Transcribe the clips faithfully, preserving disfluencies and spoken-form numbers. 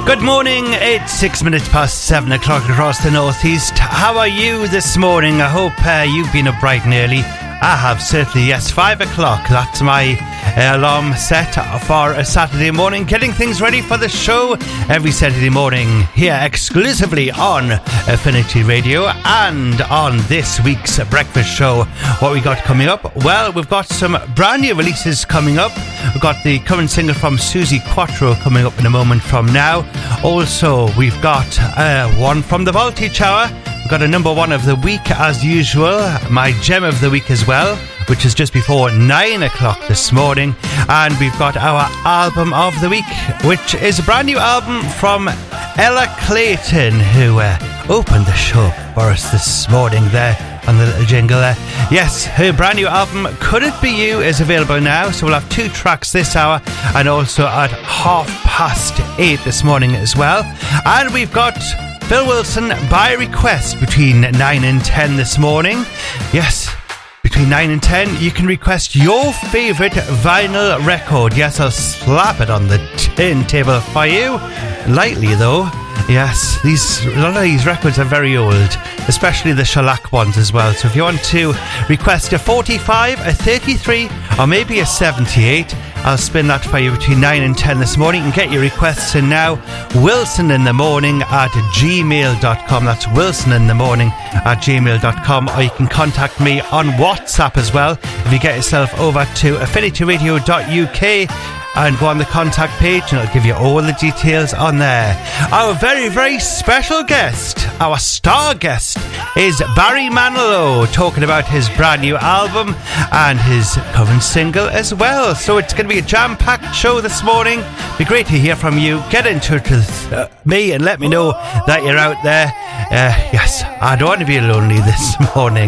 Good morning, it's six minutes past seven o'clock across the northeast. How are you this morning? I hope uh, you've been up bright and early. I have certainly, yes, five o'clock. That's my uh, alarm set for a Saturday morning, getting things ready for the show every Saturday morning here exclusively on Affinity Radio. And on this week's breakfast show, what we got coming up? Well, we've got some brand new releases coming up. We've got the current single from Suzi Quatro coming up in a moment from now. Also, we've got uh, one from the Voltage Hour. We've got a number one of the week as usual, my gem of the week as well, which is just before nine o'clock this morning. And we've got our album of the week, which is a brand new album from Ella Clayton, who uh, opened the show for us this morning there on the little jingle there. Yes, her brand new album, Could It Be You, is available now. So we'll have two tracks this hour and also at half past eight this morning as well. And we've got Phil Wilson by request between nine and ten this morning. Yes, between nine and ten you can request your favourite vinyl record. Yes, I'll slap it on the turntable for you. Lightly though. Yes, these a lot of these records are very old, especially the shellac ones as well. So if you want to request a forty-five, a thirty-three or maybe a seventy-eight, I'll spin that for you between nine and ten this morning. You can get your requests in now. Wilson in the morning at gmail dot com. That's Wilson in the morning at gmail dot com. Or you can contact me on WhatsApp as well. If you get yourself over to affinity radio dot u k and go on the contact page, and it'll give you all the details on there. Our very, very special guest, our star guest, is Barry Manilow, talking about his brand new album and his current single as well. So it's going to be a jam-packed show this morning. Be great to hear from you. Get in touch with uh, me and let me know that you're out there. Uh, yes, I don't want to be lonely this morning.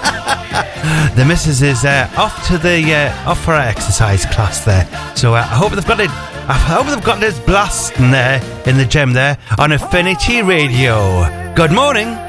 The missus is uh, off to the uh, off for our exercise class there. So uh, I hope they've got it. I hope they've got this blasting there in the gym there on Affinity Radio. Good morning.